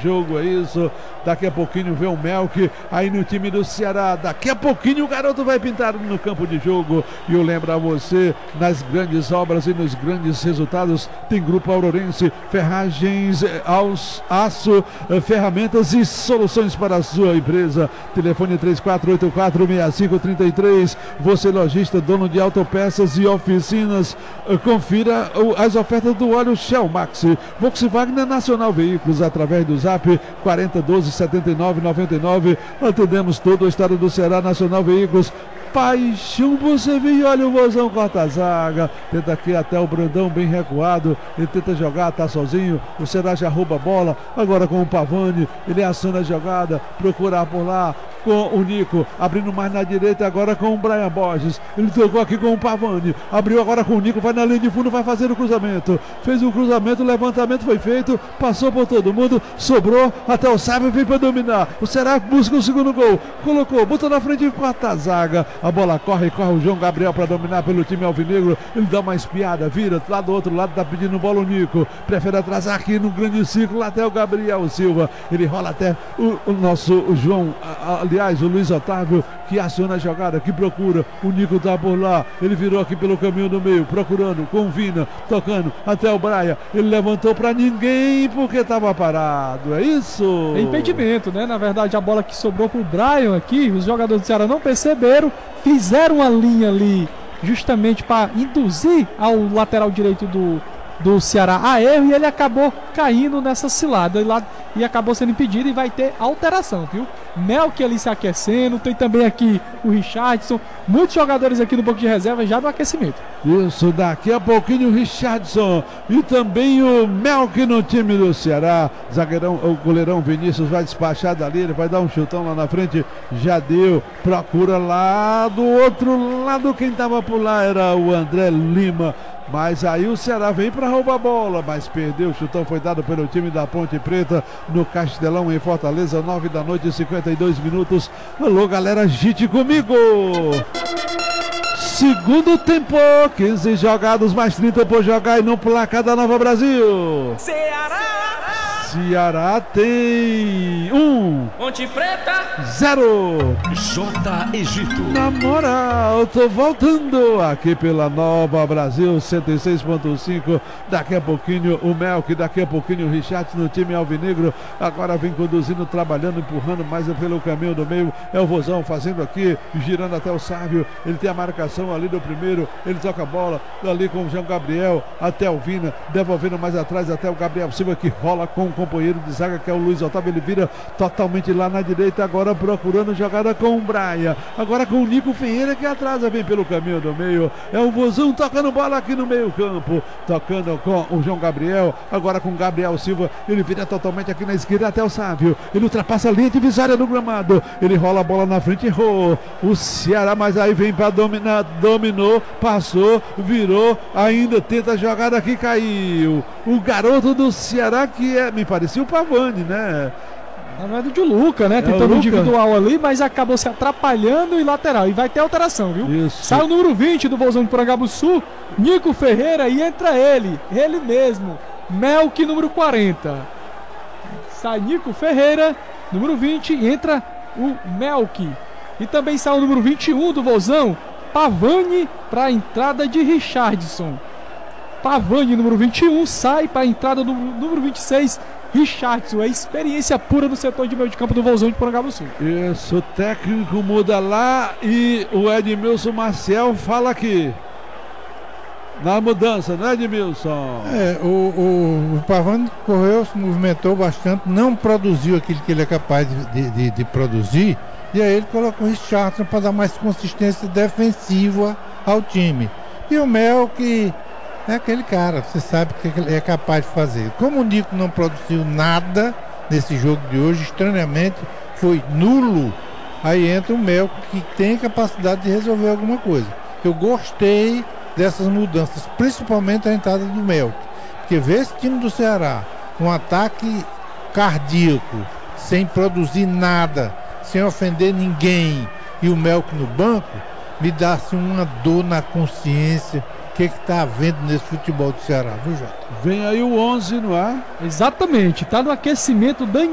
jogo, é isso. Daqui a pouquinho vem o Melk aí no time do Ceará. Daqui a pouquinho o garoto vai pintar no campo de jogo. E eu lembro a você, nas grandes obras e nos grandes resultados, tem Grupo Aurorense, ferragens, aço, ferramentas e soluções para a sua empresa. Telefone 3484-6533. Você lojista, dono de autopeças e oficinas, confira as ofertas do óleo Shell Max. Volkswagen Nacional Veículos, através do Zap 4012-7999. Atendemos todo o estado do Ceará. Nacional Veículos, paixão, você vem, olha o Vozão corta a zaga, tenta aqui até o Brandão bem recuado, ele tenta jogar, tá sozinho, o Ceará já rouba a bola, agora com o Pavani, ele aciona a jogada, procura por lá, com o Nico, abrindo mais na direita agora com o Brian Borges, ele tocou aqui com o Pavani, abriu agora com o Nico, vai na linha de fundo, vai fazer o cruzamento, fez o cruzamento, o levantamento foi feito, passou por todo mundo, sobrou, até o Sávio vem para dominar, o Ceará busca o segundo gol, colocou, botou na frente e corta a zaga, a bola corre o João Gabriel para dominar pelo time alvinegro, ele dá uma espiada, vira lá do outro lado, tá pedindo bola o Nico, prefere atrasar aqui no grande círculo até o Gabriel Silva, ele rola até o João, aliás o Luiz Otávio, que aciona a jogada, que procura, o Nico tá por lá, ele virou aqui pelo caminho do meio, procurando, com o Vina, tocando até o Braia, ele levantou para ninguém porque tava parado, é isso? É impedimento, né? Na verdade a bola que sobrou pro Brian aqui, os jogadores do Ceará não perceberam, fizeram uma linha ali justamente para induzir ao lateral direito do Ceará a erro, e ele acabou caindo nessa cilada e acabou sendo impedido, e vai ter alteração, viu? Melk ali se aquecendo, tem também aqui o Richardson, muitos jogadores aqui no banco de reserva já no aquecimento. Isso, daqui a pouquinho o Richardson e também o Melk no time do Ceará. Zagueirão, o goleirão Vinícius vai despachar dali, ele vai dar um chutão lá na frente, já deu, procura lá do outro lado, quem tava por lá era o André Lima. Mas aí o Ceará vem para roubar a bola, mas perdeu, o chutão foi dado pelo time da Ponte Preta no Castelão, em Fortaleza, 9 da noite e 52 minutos. Alô galera, agite comigo! Segundo tempo, 15 jogados mais 30 por jogar e no placar da Nova Brasil. Ceará tem 1, Ponte Preta 0. J. Egito. Na moral, tô voltando aqui pela Nova Brasil 106.5. Daqui a pouquinho o Melk, daqui a pouquinho o Richardson no time alvinegro. Agora vem conduzindo, trabalhando, empurrando mais pelo caminho do meio. É o Vozão fazendo aqui, girando até o Sávio. Ele tem a marcação ali do primeiro. Ele toca a bola ali com o João Gabriel até o Vina, devolvendo mais atrás até o Gabriel Silva, que rola com o companheiro de zaga que é o Luiz Otávio. Ele vira totalmente lá na direita, agora procurando jogada com o Braia, agora com o Nico Ferreira, que atrasa, vem pelo caminho do meio, é o Vozão tocando bola aqui no meio campo, tocando com o João Gabriel, agora com o Gabriel Silva, ele vira totalmente aqui na esquerda até o Sávio, ele ultrapassa a linha divisória no gramado, ele rola a bola na frente, errou o Ceará, mas aí vem para dominar, dominou, passou, virou, ainda tenta a jogada aqui, caiu o garoto do Ceará, que me parecia o Pavani, né? Na verdade, o Luca, né? Tentando individual ali, mas acabou se atrapalhando e lateral. E vai ter alteração, viu? Isso. Sai o número 20 do Vozão de Porangabuçu, Nico Ferreira, e entra ele mesmo, Melk, número 40. Sai Nico Ferreira, número 20, e entra o Melk. E também sai o número 21 do Vozão, Pavani, para a entrada de Richardson. Pavani, número 21, sai para a entrada do número 26, Richardson. É experiência pura no setor de meio de campo do Vozão de Porangabuçu. Isso, o técnico muda lá e o Edmilson Maciel fala aqui na mudança, né, Edmilson? O Pavani correu, se movimentou bastante, não produziu aquilo que ele é capaz de produzir, e aí ele colocou o Richardson para dar mais consistência defensiva ao time. E o Melk é aquele cara, você sabe que ele é capaz de fazer. Como o Nico não produziu nada nesse jogo de hoje, estranhamente foi nulo, aí entra o Melk, que tem capacidade de resolver alguma coisa. Eu gostei dessas mudanças, principalmente a entrada do Melk, porque ver esse time do Ceará, um ataque cardíaco, sem produzir nada, sem ofender ninguém, e o Melk no banco, me dá assim uma dor na consciência. O que está havendo nesse futebol do Ceará, viu, Jota? Vem aí o 11 no ar. Exatamente, está no aquecimento